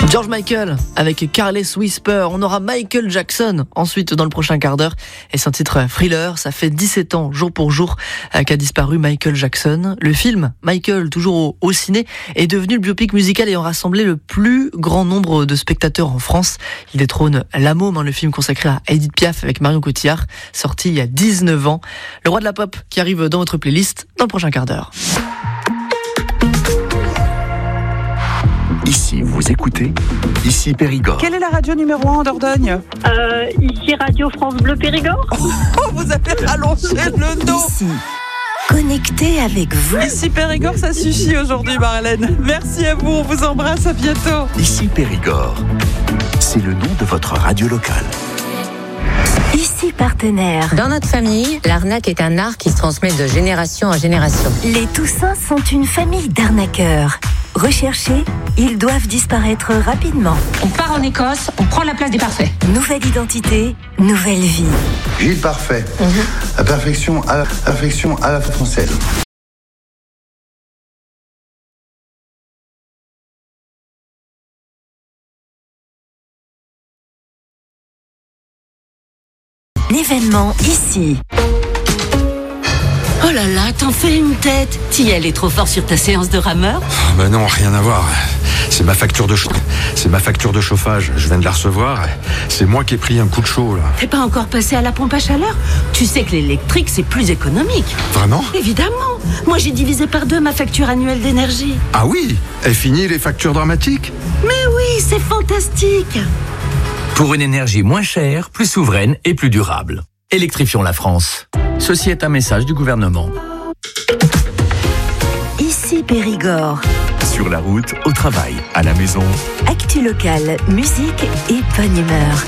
George Michael avec Careless Whisper. On aura Michael Jackson ensuite dans le prochain quart d'heure. Et c'est un titre Thriller. Ça fait 17 ans, jour pour jour, qu'a disparu Michael Jackson. Le film Michael, toujours au ciné, est devenu le biopic musical ayant rassemblé le plus grand nombre de spectateurs en France. Il détrône La Môme, le film consacré à Edith Piaf avec Marion Cotillard, sorti il y a 19 ans. Le roi de la pop qui arrive dans votre playlist dans le prochain quart d'heure. Ici, vous écoutez, ici Périgord. Quelle est la radio numéro 1 en Dordogne ? Ici Radio France Bleu Périgord. Oh, vous avez rallongé le dos. Ici, connecté avec vous. Ici Périgord, ça suffit aujourd'hui, Marlène. Merci à vous, on vous embrasse, à bientôt. Ici Périgord, c'est le nom de votre radio locale. Ici partenaire. Dans notre famille, l'arnaque est un art qui se transmet de génération en génération. Les Toussins sont une famille d'arnaqueurs. Recherchés, ils doivent disparaître rapidement. On part en Écosse, on prend la place des parfaits. Nouvelle identité, nouvelle vie. Gilles Parfait. La perfection à la française. L'événement ici. Oh là là, t'en fais une tête. T'y es trop fort sur ta séance de rameur ? Ben non, rien à voir. C'est ma facture de chauffage. Je viens de la recevoir. C'est moi qui ai pris un coup de chaud, là. T'es pas encore passé à la pompe à chaleur ? Tu sais que l'électrique, c'est plus économique. Vraiment ? Évidemment. Moi, j'ai divisé par 2 ma facture annuelle d'énergie. Ah oui ? Est fini les factures dramatiques ? Mais oui, c'est fantastique. Pour une énergie moins chère, plus souveraine et plus durable. Électrifions la France. Ceci est un message du gouvernement. Ici Périgord. Sur la route, au travail, à la maison. Actu locale, musique et bonne humeur.